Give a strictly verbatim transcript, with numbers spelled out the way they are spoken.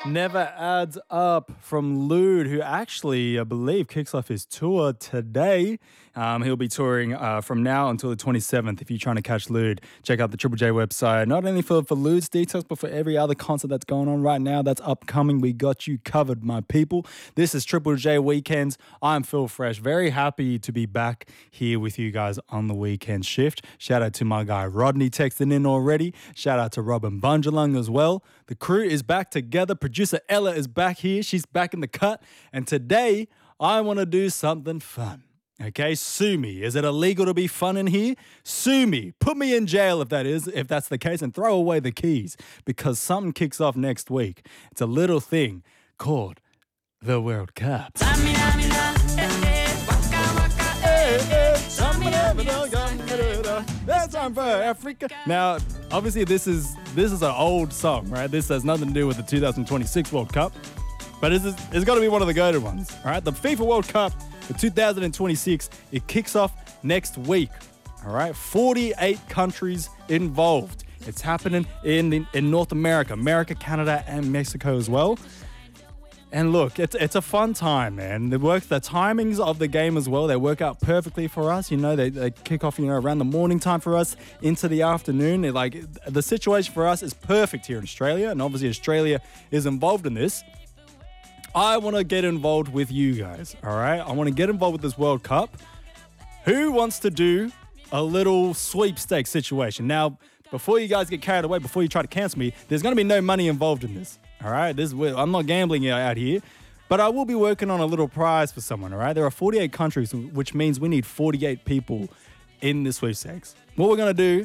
Never Adds Up from Lude, who actually, I believe, kicks off his tour today. Um, he'll be touring uh, from now until the twenty-seventh. If you're trying to catch Lude, check out the Triple J website. Not only for, for Lude's details, but for every other concert that's going on right now that's upcoming. We got you covered, my people. This is Triple J Weekends. I'm Phil Fresh. Very happy to be back here with you guys on the weekend shift. Shout out to my guy Rodney texting in already. Shout out to Robin Bunjalung as well. The crew is back together. Producer Ella is back here. She's back in the cut. And today, I want to do something fun. Okay, sue me. Is it illegal to be fun in here? Sue me. Put me in jail if that is, if that's the case, and throw away the keys because something kicks off next week. It's a little thing called the World Cup. That's time for Africa. Now, obviously, this is this is an old song, right? This has nothing to do with the two thousand twenty-six World Cup, but it's, it's got to be one of the goated ones, all right? The FIFA World Cup for two thousand twenty-six, it kicks off next week, all right? forty-eight countries involved. It's happening in, in, in North America, America, Canada, and Mexico as well. And look, it's it's a fun time, man. They work the timings of the game as well. They work out perfectly for us. You know, they, they kick off, you know, around the morning time for us into the afternoon. They're like the situation for us is perfect here in Australia, and obviously Australia is involved in this. I want to get involved with you guys. All right, I want to get involved with this World Cup. Who wants to do a little sweepstakes situation? Now, before you guys get carried away, before you try to cancel me, there's going to be no money involved in this. All right, this is, I'm not gambling out here, but I will be working on a little prize for someone, all right? There are forty-eight countries, which means we need forty-eight people in the sweepstakes. What we're going to do